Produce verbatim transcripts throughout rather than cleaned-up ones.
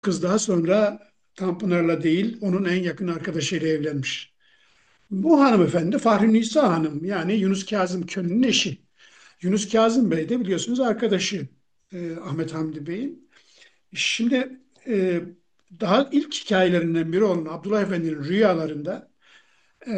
Kız daha sonra Tanpınar'la değil, onun en yakın arkadaşıyla evlenmiş. Bu hanımefendi Fahri Nisa Hanım, yani Yunus Kazım Könü'nün eşi. Yunus Kazım Bey de biliyorsunuz arkadaşı e, Ahmet Hamdi Bey'in. Şimdi e, daha ilk hikayelerinden biri olan Abdullah Efendi'nin rüyalarında e,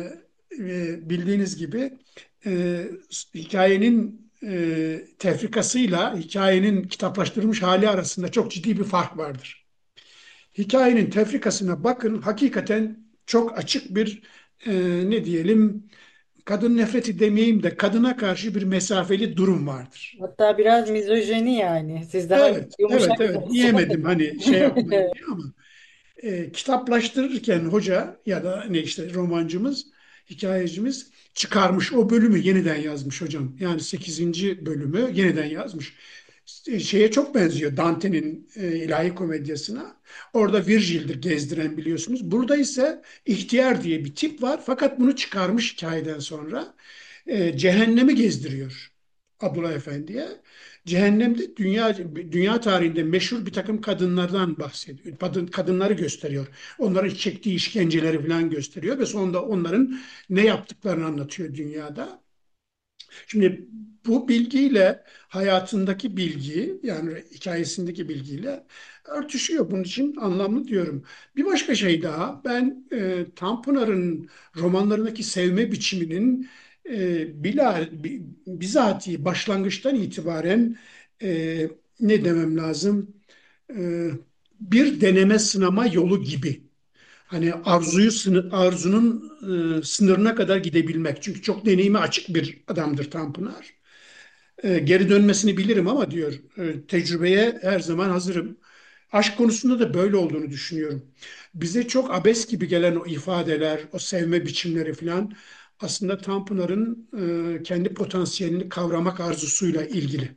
e, bildiğiniz gibi e, hikayenin e, tefrikasıyla hikayenin kitaplaştırılmış hali arasında çok ciddi bir fark vardır. Hikayenin tefrikasına bakın, hakikaten çok açık bir e, ne diyelim, kadın nefreti demeyeyim de kadına karşı bir mesafeli durum vardır. Hatta biraz mizojeni yani. Siz daha Evet, evet, yumuşak evet. mısınız? Diyemedim hani şey yapmayın diye ama e, kitaplaştırırken hoca ya da ne işte romancımız, hikayecimiz çıkarmış o bölümü yeniden yazmış hocam. Yani sekizinci bölümü yeniden yazmış. E, Şeye çok benziyor Dante'nin e, İlahi Komedyası'na. Orada Virgil'dir gezdiren biliyorsunuz. Burada ise ihtiyar diye bir tip var fakat bunu çıkarmış hikayeden sonra. E, cehennemi gezdiriyor Abdullah Efendi'ye. Cehennemde dünya dünya tarihinde meşhur bir takım kadınlardan bahsediyor. Kadın, kadınları gösteriyor. Onların çektiği işkenceleri falan gösteriyor ve sonunda onların ne yaptıklarını anlatıyor dünyada. Şimdi bu bilgiyle hayatındaki bilgi, yani hikayesindeki bilgiyle örtüşüyor. Bunun için anlamlı diyorum. Bir başka şey daha, ben e, Tanpınar'ın romanlarındaki sevme biçiminin e, bila, bi- bizatihi başlangıçtan itibaren e, ne demem lazım? E, Bir deneme sınama yolu gibi. Hani arzuyu sınır, arzunun e, sınırına kadar gidebilmek. Çünkü çok deneyimi açık bir adamdır Tanpınar. E, geri dönmesini bilirim ama diyor, e, tecrübeye her zaman hazırım. Aşk konusunda da böyle olduğunu düşünüyorum. Bize çok abes gibi gelen o ifadeler, o sevme biçimleri falan aslında Tanpınar'ın e, kendi potansiyelini kavramak arzusuyla ilgili.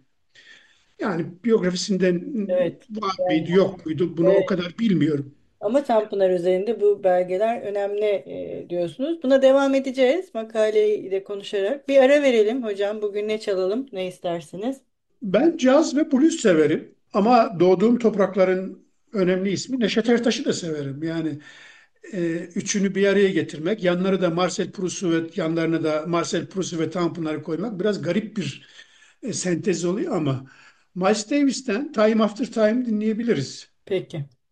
Yani biyografisinden Evet. var Yani, mıydı, yok muydu bunu o evet. kadar bilmiyorum. Ama Tanpınar üzerinde bu belgeler önemli e, diyorsunuz. Buna devam edeceğiz makaleyi de konuşarak. Bir ara verelim hocam. Bugün ne çalalım? Ne istersiniz? Ben caz ve blues severim ama doğduğum toprakların önemli ismi Neşet Ertaş'ı da severim. Yani e, üçünü bir araya getirmek, yanları da Marcel Proust'u ve yanlarına da Marcel Proust'u ve Tanpınar'ı koymak biraz garip bir e, sentez oluyor ama Miles Davis'ten Time After Time dinleyebiliriz. Peki.